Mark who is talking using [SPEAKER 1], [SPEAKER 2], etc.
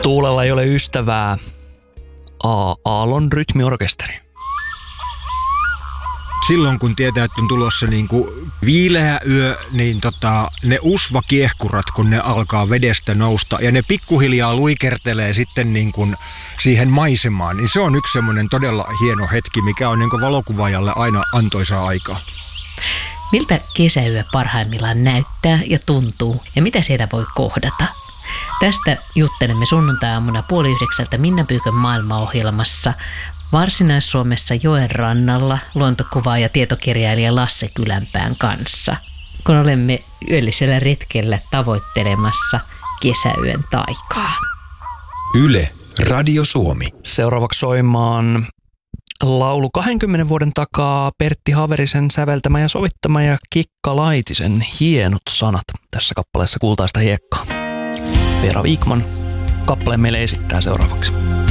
[SPEAKER 1] Tuulella ei ole ystävää. Aallon rytmiorkesteri.
[SPEAKER 2] Silloin kun tietää, että on tulossa niinku viileä yö, niin ne usvakiehkurat, kun ne alkaa vedestä nousta ja ne pikkuhiljaa luikertelee sitten niin kuin siihen maisemaan, niin se on yksi semmoinen todella hieno hetki, mikä on niin kuin valokuvaajalle aina antoisaa aikaa.
[SPEAKER 3] Miltä kesäyö parhaimmillaan näyttää ja tuntuu ja mitä siellä voi kohdata? Tästä juttelemme sunnuntai-aamuna 8:30 Minna Pyykön maailmaohjelmassa Varsinais-Suomessa joen rannalla luontokuvaaja ja tietokirjailija Lasse Kylänpään kanssa, kun olemme yöllisellä retkellä tavoittelemassa kesäyön taikaa.
[SPEAKER 4] Yle, Radio Suomi.
[SPEAKER 1] Seuraavaksi soimaan laulu 20 vuoden takaa Pertti Haverisen säveltämä ja sovittama ja Kikka Laitisen hienot sanat. Tässä kappaleessa Kultaista hiekkaa. Veera Vikman kappaleen meille esittää seuraavaksi.